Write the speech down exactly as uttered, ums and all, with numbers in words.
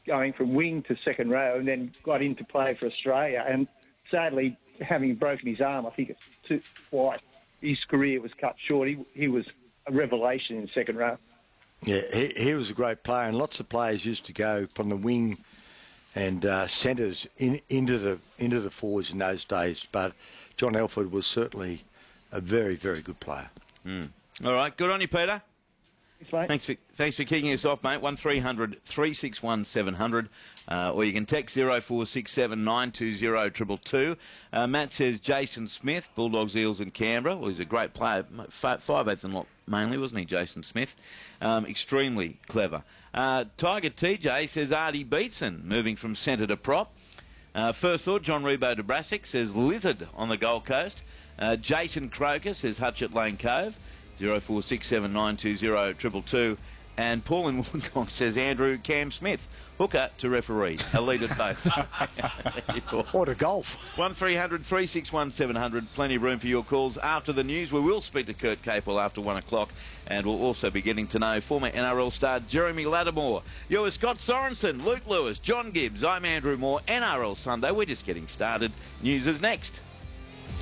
going from wing to second row and then got into play for Australia. And sadly, having broken his arm, I think it's two, twice, his career was cut short. He, he was a revelation in second row. Yeah, he, he was a great player, and lots of players used to go from the wing and uh, centres in, into the into the forwards in those days. But John Elford was certainly a very, very good player. Mm. All right, good on you, Peter. Mate. Thanks for thanks for kicking us off, mate. One three hundred three six one seven hundred, uh, or you can text zero four six seven nine two zero triple two. Uh, Matt says Jason Smith, Bulldogs, Eels, and Canberra. Well, he's a great player, five eighth and lot mainly, wasn't he, Jason Smith? Um, extremely clever. Uh, Tiger T J says Artie Beetson, moving from centre to prop. Uh, first thought, John Rebo de Brassic says Lizard on the Gold Coast. Uh, Jason Croker says Hutch at Lane Cove. zero four six seven nine two zero triple two. And Paul in Wollongong says Andrew Cam Smith, hooker to referee. Elite at both. Or to golf. one three hundred three six one seven hundred. Plenty of room for your calls. After the news, we will speak to Kurt Capel after one o'clock. And we'll also be getting to know former N R L star Jeremy Lattimore. You're with Scott Sorensen, Luke Lewis, John Gibbs. I'm Andrew Moore. N R L Sunday. We're just getting started. News is next.